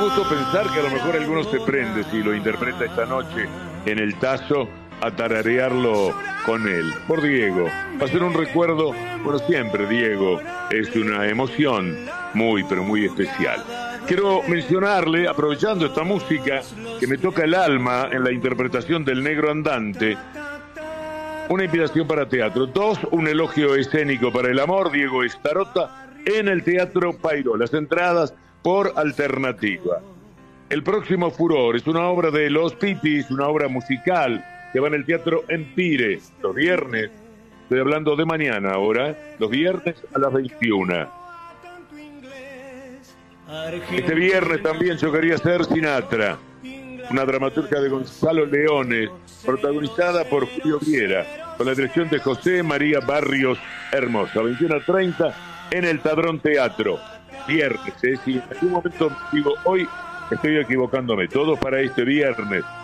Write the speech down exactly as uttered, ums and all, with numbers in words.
gusto pensar que a lo mejor alguno se prende si lo interpreta esta noche en el Tazo a tararearlo con él. Por Diego, va a ser un recuerdo, bueno, siempre Diego es una emoción muy, pero muy especial. Quiero mencionarle, aprovechando esta música que me toca el alma en la interpretación del Negro Andante, una inspiración para teatro. Dos, un elogio escénico para el amor, Diego Starota, en el Teatro Payró. Las entradas por Alternativa. El próximo Furor es una obra de Los Pipis, una obra musical que va en el Teatro Empire los viernes. Estoy hablando de mañana ahora, los viernes a las veintiuna. Este viernes también yo quería ser Sinatra, una dramaturgia de Gonzalo Leones, protagonizada por Julio Viera, con la dirección de José María Barrios Hermosa, veintiuno treinta en el Tadrón Teatro. Viernes, ¿eh? Si en algún momento digo hoy, estoy equivocándome, todo para este viernes.